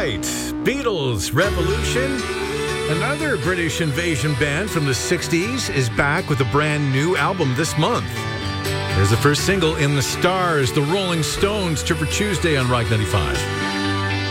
right, Beatles, Revolution. Another British invasion band from the 60s is back with a brand new album this month. There's the first single, In the Stars, the Rolling Stones, Chipper Tuesday on Rock 95.